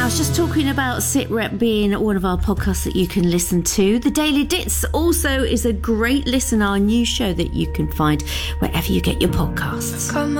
I was just talking about SitRep being one of our podcasts that you can listen to. The Daily Dits also is a great listen, our new show that you can find wherever you get your podcasts.